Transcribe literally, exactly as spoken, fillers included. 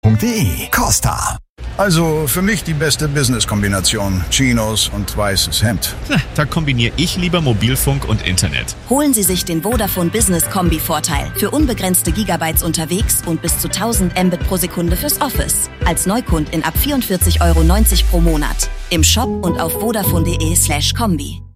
.de. Costa. Also für mich die beste Business-Kombination. Chinos und weißes Hemd. Da kombiniere ich lieber Mobilfunk und Internet. Holen Sie sich den Vodafone Business Kombi-Vorteil. Für unbegrenzte Gigabytes unterwegs und bis zu tausend Mbit pro Sekunde fürs Office. Als Neukundin ab vierundvierzig Euro neunzig pro Monat. Im Shop und auf vodafone.de slash Kombi.